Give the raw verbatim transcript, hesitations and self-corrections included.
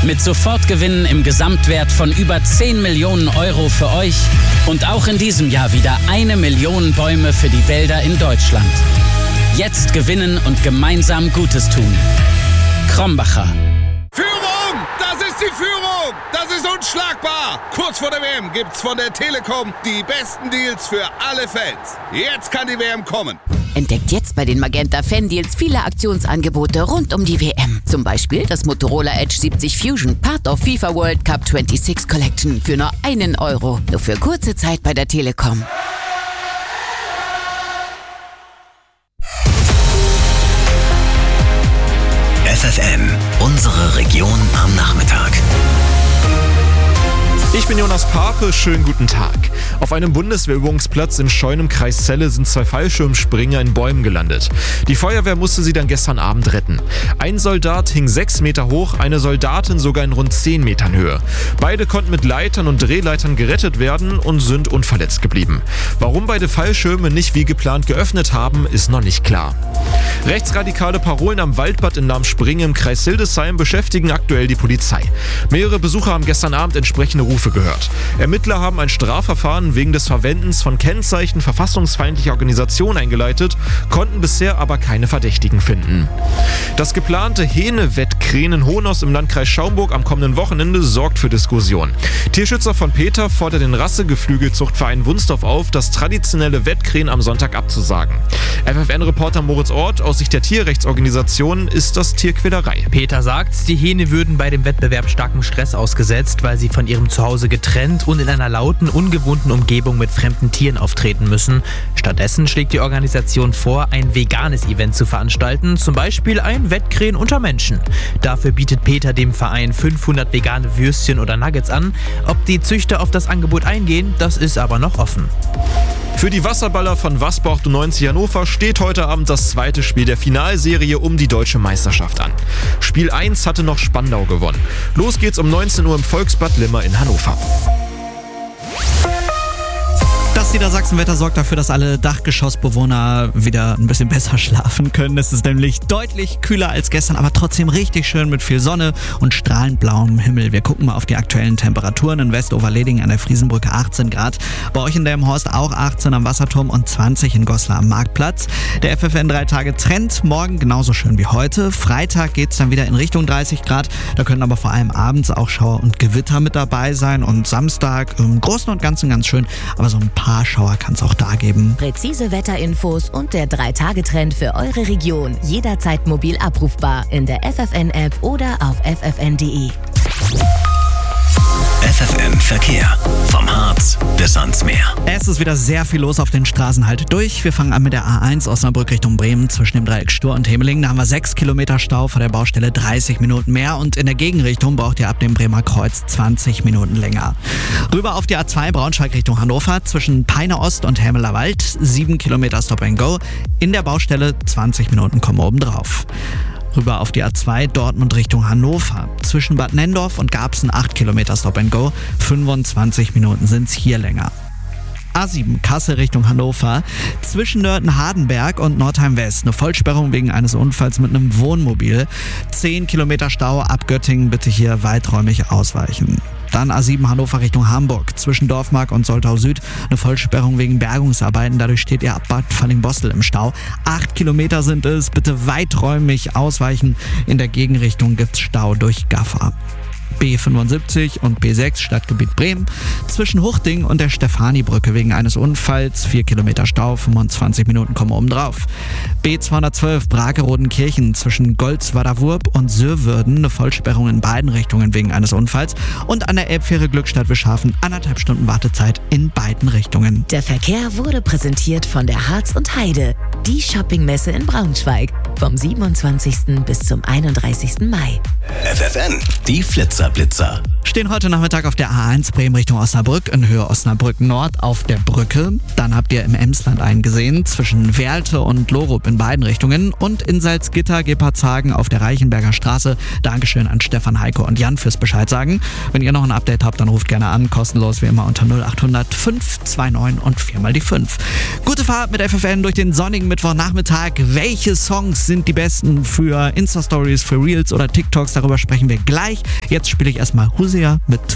Mit Sofortgewinnen im Gesamtwert von über zehn Millionen Euro für euch und auch in diesem Jahr wieder eine Million Bäume für die Wälder in Deutschland. Jetzt gewinnen und gemeinsam Gutes tun. Krombacher. Führung! Das ist die Führung! Das ist unschlagbar! Kurz vor der W M gibt's von der Telekom die besten Deals für alle Fans. Jetzt kann die W M kommen. Entdeckt jetzt bei den Magenta Fan-Deals viele Aktionsangebote rund um die W M. Zum Beispiel das Motorola Edge siebzig Fusion, Part of FIFA World Cup sechsundzwanzig Collection für nur einen Euro. Nur für kurze Zeit bei der Telekom. F F M, unsere Region am Nachmittag. Ich bin Jonas Pape, schönen guten Tag. Auf einem Bundeswehrübungsplatz in Scheun im Kreis Celle sind zwei Fallschirmspringer in Bäumen gelandet. Die Feuerwehr musste sie dann gestern Abend retten. Ein Soldat hing sechs Meter hoch, eine Soldatin sogar in rund zehn Metern Höhe. Beide konnten mit Leitern und Drehleitern gerettet werden und sind unverletzt geblieben. Warum beide Fallschirme nicht wie geplant geöffnet haben, ist noch nicht klar. Rechtsradikale Parolen am Waldbad in Lahm-Springen im Kreis Hildesheim beschäftigen aktuell die Polizei. Mehrere Besucher haben gestern Abend entsprechende Rufe gehört. Ermittler haben ein Strafverfahren wegen des Verwendens von Kennzeichen verfassungsfeindlicher Organisationen eingeleitet, konnten bisher aber keine Verdächtigen finden. Das geplante Hähne-Wettkrähen in Hohnos im Landkreis Schaumburg am kommenden Wochenende sorgt für Diskussion. Tierschützer von Peter fordert den Rassegeflügelzuchtverein Wunstorf auf, das traditionelle Wettkrähen am Sonntag abzusagen. F F N-Reporter Moritz Ort, aus Sicht der Tierrechtsorganisation ist das Tierquälerei. Peter sagt, die Hähne würden bei dem Wettbewerb starkem Stress ausgesetzt, weil sie von ihrem Zuhause getrennt und in einer lauten, ungewohnten Umgebung mit fremden Tieren auftreten müssen. Stattdessen schlägt die Organisation vor, ein veganes Event zu veranstalten, zum Beispiel ein Wettkrähen unter Menschen. Dafür bietet Peter dem Verein fünfhundert vegane Würstchen oder Nuggets an. Ob die Züchter auf das Angebot eingehen, das ist aber noch offen. Für die Wasserballer von Wasper achtundneunzig Hannover steht heute Abend das zweite Spiel der Finalserie um die deutsche Meisterschaft an. Spiel eins hatte noch Spandau gewonnen. Los geht's um neunzehn Uhr im Volksbad Limmer in Hannover. Das Niedersachsenwetter sorgt dafür, dass alle Dachgeschossbewohner wieder ein bisschen besser schlafen können. Es ist nämlich deutlich kühler als gestern, aber trotzdem richtig schön mit viel Sonne und strahlend blauem Himmel. Wir gucken mal auf die aktuellen Temperaturen. In Westoverleding an der Friesenbrücke achtzehn Grad. Bei euch in Delmenhorst auch achtzehn am Wasserturm und zwanzig in Goslar am Marktplatz. Der F F N drei Tage Trend. Morgen genauso schön wie heute. Freitag geht es dann wieder in Richtung dreißig Grad. Da können aber vor allem abends auch Schauer und Gewitter mit dabei sein. Und Samstag im Großen und Ganzen ganz schön, aber so ein paar Schauer kann es auch da geben. Präzise Wetterinfos und der drei Tage Trend für eure Region. Jederzeit mobil abrufbar in der F F N-App oder auf f f n punkt d e. F F M Verkehr. Vom Harz bis ans Meer. Es ist wieder sehr viel los auf den Straßen halt durch. Wir fangen an mit der A eins Osnabrück Richtung Bremen zwischen dem Dreieck Stur und Hemeling. Da haben wir sechs Kilometer Stau, vor der Baustelle dreißig Minuten mehr. Und in der Gegenrichtung braucht ihr ab dem Bremer Kreuz zwanzig Minuten länger. Rüber auf die A zwei Braunschweig Richtung Hannover zwischen Peine Ost und Hermeler Wald. sieben Kilometer Stop and Go. In der Baustelle zwanzig Minuten kommen oben drauf. Rüber auf die A zwei Dortmund Richtung Hannover. Zwischen Bad Nendorf und Garbsen acht Kilometer Stop and Go. fünfundzwanzig Minuten sind's hier länger. A sieben Kassel Richtung Hannover. Zwischen Nörten-Hardenberg und Nordheim West. Eine Vollsperrung wegen eines Unfalls mit einem Wohnmobil. zehn Kilometer Stau ab Göttingen. Bitte hier weiträumig ausweichen. Dann A sieben Hannover Richtung Hamburg. Zwischen Dorfmark und Soltau Süd eine Vollsperrung wegen Bergungsarbeiten. Dadurch steht ihr ab Bad Fallingbostel im Stau. Acht Kilometer sind es. Bitte weiträumig ausweichen. In der Gegenrichtung gibt's Stau durch Gaffer. B fünfundsiebzig und B sechs Stadtgebiet Bremen. Zwischen Huchting und der Stefani-Brücke wegen eines Unfalls. vier Kilometer Stau, fünfundzwanzig Minuten kommen oben drauf. B zweihundertzwölf Brake-Rodenkirchen zwischen Golzwader-Wurp und Söwürden. Eine Vollsperrung in beiden Richtungen wegen eines Unfalls. Und an der Elbfähre Glückstadt-Wischhafen anderthalb Stunden Wartezeit in beiden Richtungen. Der Verkehr wurde präsentiert von der Harz und Heide. Die Shoppingmesse in Braunschweig. Vom siebenundzwanzigsten bis zum einunddreißigsten Mai. F F N, die Flitzerblitzer. Stehen heute Nachmittag auf der A eins Bremen Richtung Osnabrück, in Höhe Osnabrück Nord auf der Brücke. Dann habt ihr im Emsland einen gesehen, zwischen Werlte und Lorup in beiden Richtungen. Und in Salzgitter, Gepardshagen auf der Reichenberger Straße. Dankeschön an Stefan, Heiko und Jan fürs Bescheid sagen. Wenn ihr noch ein Update habt, dann ruft gerne an, kostenlos wie immer unter null achthundert fünf zwei neun und vier mal die fünf. Gute Fahrt mit F F N durch den sonnigen Mittwochnachmittag. Welche Songs sind sind die besten für Insta-Stories, für Reels oder TikToks? Darüber sprechen wir gleich. Jetzt spiele ich erstmal Husea mit